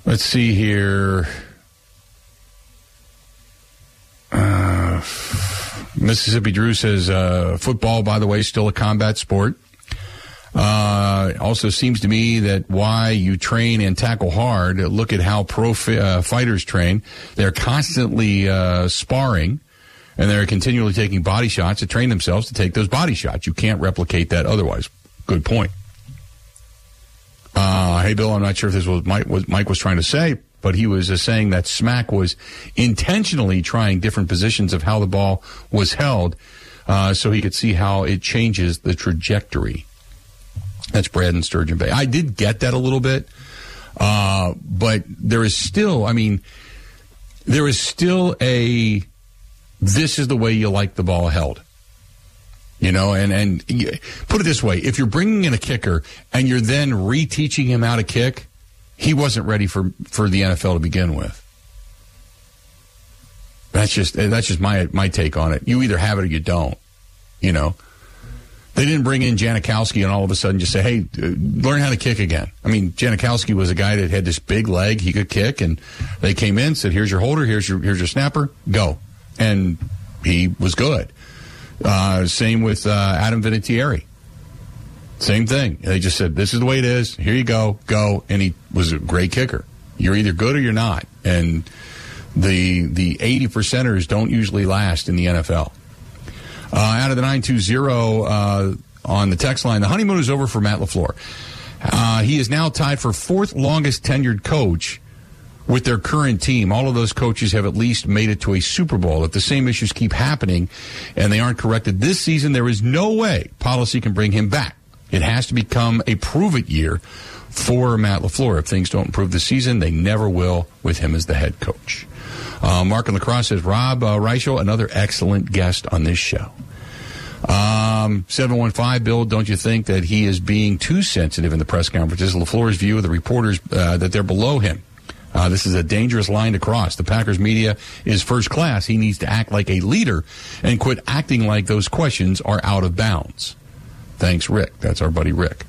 Let's see here. Mississippi Drew says football, by the way, is still a combat sport. Also seems to me that why you train and tackle hard, look at how pro fighters train. They're constantly sparring, and they're continually taking body shots to train themselves to take those body shots. You can't replicate that otherwise. Good point. Hey, Bill, I'm not sure if this was Mike was trying to say, but he was saying that Smack was intentionally trying different positions of how the ball was held so he could see how it changes the trajectory. That's Brad in Sturgeon Bay. I did get that a little bit, but there is still, this is the way you like the ball held. You know, and put it this way, if you're bringing in a kicker and you're then reteaching him how to kick, he wasn't ready for the NFL to begin with. That's just my take on it. You either have it or you don't, you know. They didn't bring in Janikowski and all of a sudden just say, hey, learn how to kick again. I mean, Janikowski was a guy that had this big leg. He could kick, and they came in, said, here's your holder, here's your snapper, go. And he was good. Same with Adam Vinatieri. Same thing. They just said, this is the way it is. Here you go. And he was a great kicker. You're either good or you're not. And the 80%ers don't usually last in the NFL. Out of the 920 on the text line, the honeymoon is over for Matt LaFleur. He is now tied for fourth longest tenured coach with their current team. All of those coaches have at least made it to a Super Bowl. If the same issues keep happening and they aren't corrected this season, there is no way policy can bring him back. It has to become a prove-it year for Matt LaFleur. If things don't improve this season, they never will with him as the head coach. Mark in La Crosse says, Rob Reichel, another excellent guest on this show. 715, Bill, don't you think that he is being too sensitive in the press conferences? LaFleur's view of the reporters that they're below him. This is a dangerous line to cross. The Packers media is first class. He needs to act like a leader and quit acting like those questions are out of bounds. Thanks, Rick. That's our buddy Rick.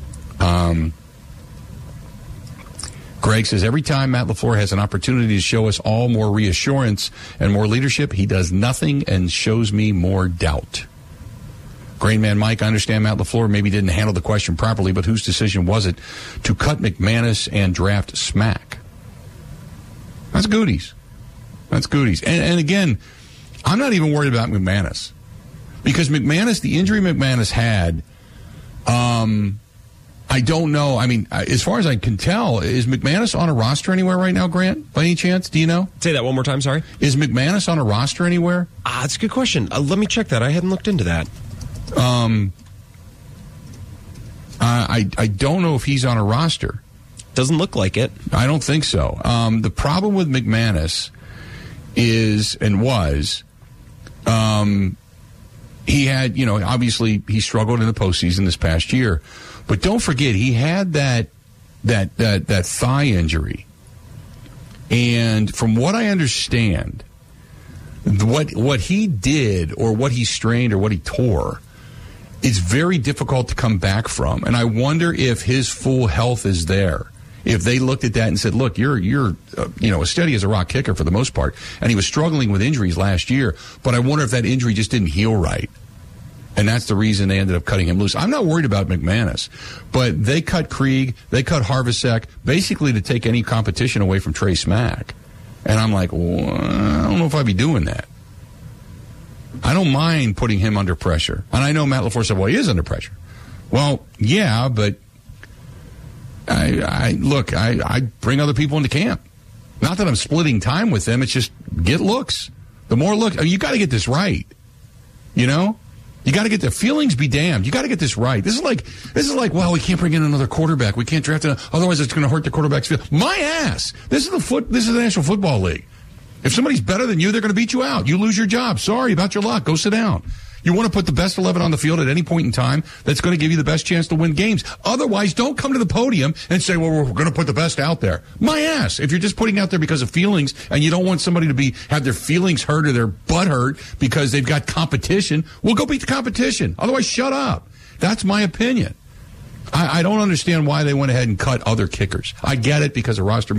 Greg says, every time Matt LaFleur has an opportunity to show us all more reassurance and more leadership, he does nothing and shows me more doubt. Grain Man Mike, I understand Matt LaFleur maybe didn't handle the question properly, but whose decision was it to cut McManus and draft Smack? That's goodies. And again, I'm not even worried about McManus. Because McManus, the injury McManus had, I don't know. I mean, as far as I can tell, is McManus on a roster anywhere right now, Grant? By any chance? Do you know? Say that one more time, sorry. Is McManus on a roster anywhere? That's a good question. Let me check that. I hadn't looked into that. I don't know if he's on a roster. Doesn't look like it. I don't think so. The problem with McManus is, and was, he had, obviously he struggled in the postseason this past year. But don't forget, he had that thigh injury. And from what I understand, what he did or what he strained or what he tore is very difficult to come back from. And I wonder if his full health is there. If they looked at that and said, look, you're as steady as a rock kicker for the most part. And he was struggling with injuries last year. But I wonder if that injury just didn't heal right. And that's the reason they ended up cutting him loose. I'm not worried about McManus, but they cut Krieg, they cut Harvasek, basically to take any competition away from Trey Smack. And I'm like, well, I don't know if I'd be doing that. I don't mind putting him under pressure. And I know Matt LaFleur said, well, he is under pressure. Well, yeah, but I bring other people into camp. Not that I'm splitting time with them. It's just get looks. The more look, you got to get this right. You got to get the feelings be damned. You got to get this right. This is like, well, we can't bring in another quarterback. We can't draft otherwise it's going to hurt the quarterback's feelings. My ass. This is the National Football League. If somebody's better than you, they're going to beat you out. You lose your job. Sorry about your luck. Go sit down. You want to put the best 11 on the field at any point in time that's going to give you the best chance to win games. Otherwise, don't come to the podium and say, well, we're going to put the best out there. My ass. If you're just putting out there because of feelings and you don't want somebody to have their feelings hurt or their butt hurt because they've got competition, well, go beat the competition. Otherwise, shut up. That's my opinion. I don't understand why they went ahead and cut other kickers. I get it because of roster